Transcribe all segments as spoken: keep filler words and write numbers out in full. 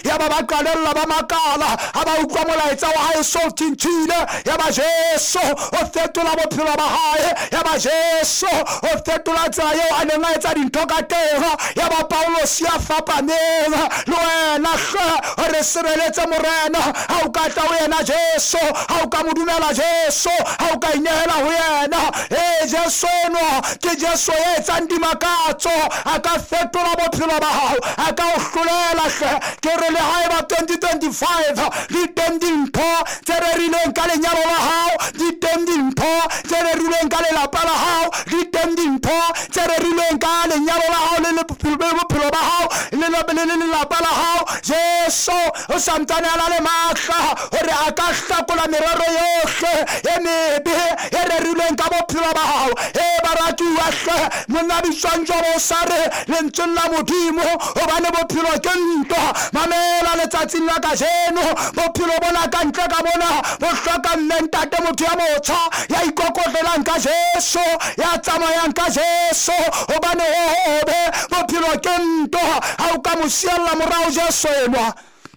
ya ba ba qalella ba makala ha ba utlwa molaetsa wa hae so tintshile ya ba Jesu o fetola bophelo ba hae ya ba Jesu o fetola tsela eo a neng a etsa dintho ka teng ya ba Paulos ya fapaneng le wena o re sireletse morena ha o ka tla ho yena Jesu ha o ka mo dumela Jesu ha o ka inehela ho yena eh Jesu no ke Jesu ya etsang dimakatso a ka fetola bophelo ba hao a ka o hlolela ke re le haeba twenty twenty-five di teng dintho tse re rileng ka lenyalo la hao di teng dintho tse re rileng ka lelapa la hao di teng dintho tse re rileng ka lenyalo la hao le bophelo ba hao le lelapa la hao Jesu o santsane a na le matla hore a ka hlakola merero yohle e mebe e re rileng ka bophelo ba hao e baratuwa monna bitswang Jobo sa re lentsweng la modimo hobane bophelo ke ntwa mamela letsatsing la kajeno bophelo bona ka ntle ka bona bo hloka mentate motho ya motjha ya ikokotlelang ka Jesu ya tsamayang ka Jesu hobane hobe bophelo ke ntwa ha o ka mo siella morao Jesu enwa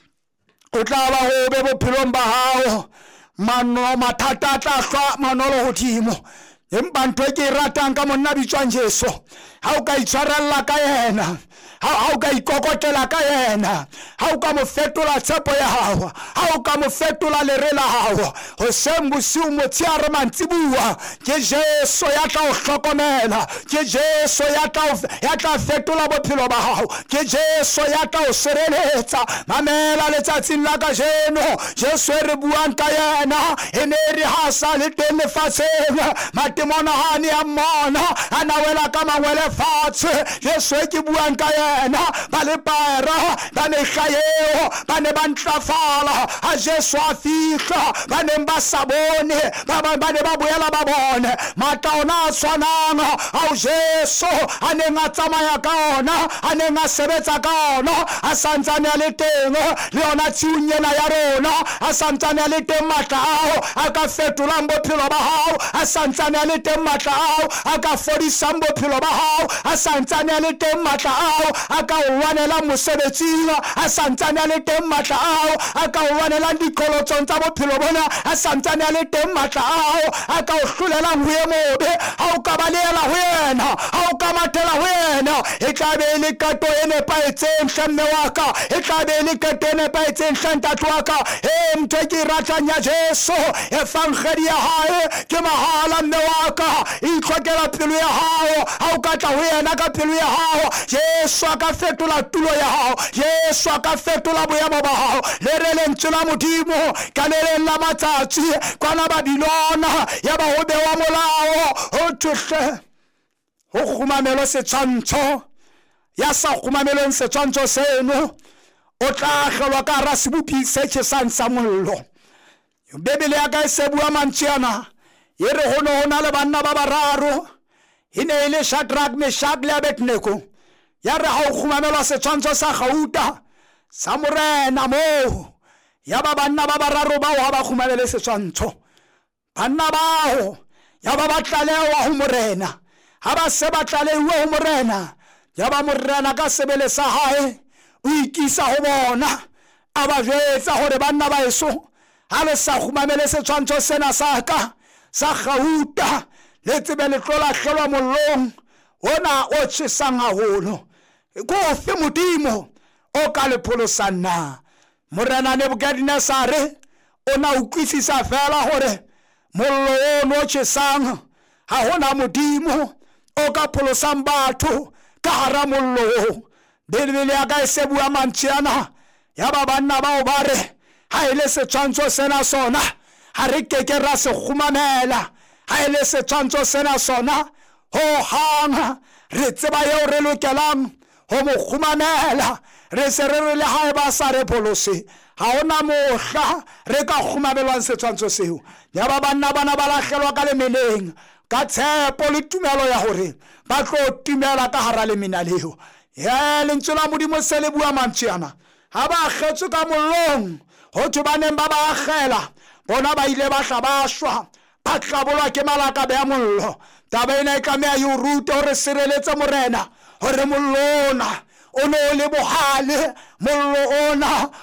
o tla ba hobe bophelong ba hao mano mathata tla hlwa manolo hodimo empa ntho e ke ratang ka monna bitswang Jesu ha o ka itshwarella ka yena ha o ka ikokotela ka yena ha o ka mo fetola tshepo ya hao ha o ka mo fetola lere la hao ho sembusiu motsheare mantsibua ke Jesu ya tla o hlokomela ke Jesu ya tla ya tla fetola bophelo ba hao ke Jesu ya tla o sireletsa mamela letsatsing la kajeno Jesu re buang ka yena e ne re hasa le teng lefatsheng matemona hani a mmona ana wela ka mangwele fatshe Jesu ke buang ka yena ba le para ba mehla eo ba ne ba ntlafala ha Jesu a fihla ba ne ba sabone ba ba ne ba boela ba bone mata ona a tshwanang ao Jesu a neng a tsamaya ka ona a neng a sebetsa ka ona a santsane a le teng le yona tsiunyena ya rona a santsane a le teng matla ao a ka fetolang bophelo ba hao a santsane a le teng matla ao a ka fodisang bophelo ba hao a santsane a le teng matla ao a ka o wanela mosebetsing a santsane a le teng matla ao a ka o wanela dikolotsong tsa bophelo bona a santsane a le teng matla ao a ka o hlolelang ho ye mobe ha o ka balehela ho yena ha o ka mathela ho yena e tla be le kato e nepaetseng hlemme wa ka e tla be le kato e nepaetseng hlantate wa ka e ntho e ke ratang ya Jesu e fang kgedi ya hae ke mahala mme wa ka e itlhokela pelo ya hao ha o ka tla ho yena ka pelo ya hao Jesu a ka fetola tulo ya hao Jesu a ka fetola boemo ba hao le re lentswe la modimo ka le leng la matsatsi kwana Babilona ya ba ho bewa molao ho thuhle ho khumamelo setshwantsho ya sa khumamelong setshwantsho seno o tla kgelwa ka ra sebupi se tshesang sa mollo Bebele ya ka se bua mantsiana e re ho no hona le banna ba bararo e ne ile Shadrach Meshach le Abednego ya re ha o khumamelwa setshwantsho sa gauta sa morena mo ya ba banna ba bararo ba wa ba khumamele setshwantsho banna bao ya ba batlalewa ho morena ha ba se batlalewa ho morena ya ba morena ka sebele sa hae o ikisa ho bona a ba jetsa hore banna ba eso ha le sa khumamele setshwantsho sena sa ka sa gauta le tsebe le tlola hlelwa mollong ona o tshesang haholo go fe modimo o ka le pholosana morena Nebukadnezar ona utlwisisa fela hore mollo o no tshesang ha hona modimo o ka pholosang batho ka hara mollo Bebele ya ka se bua mantsiana ya ba banna bao ba re ha ile setshwantsho sena sona ha re keke ra se khumamela ha ile setshwantsho sena sona ho hanga re tseba yo re lokelang ho mo khumamela re se re re le ha ba sa re polose ha ona mohla re ka khumamelwang setshwantsho seo ya ba banna bana ba lahlelwa ka le meleng ka tshepo le tumelo ya hore ba tlo tumela ka hara le mina leo ya lentswe la modimo se le bua mantsiana ha ba kgetswe ka mollong ho thubaneng ba ba akgela bona ba ile ba hlabashwa ba tlabolwa ke malaka ba mollo taba ena e tlameha yo ruta hore sireletse morena hore mollona o no le bohale mollo ona